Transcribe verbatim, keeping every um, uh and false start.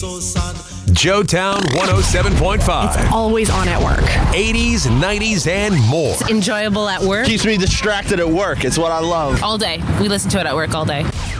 Joetown one oh seven point five. It's always on at work. eighties, nineties, and more. It's enjoyable at work. Keeps me distracted at work. It's what I love. All day. We listen to it at work all day.